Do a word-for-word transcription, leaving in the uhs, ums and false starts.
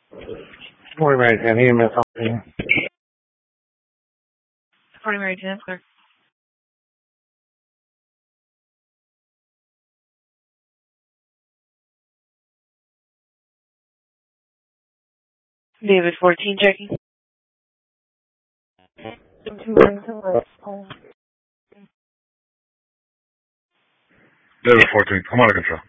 Morning, Mary Jan. E M S helping. Morning, Mary Jan. Clerk. David fourteen checking. David fourteen, come on to control.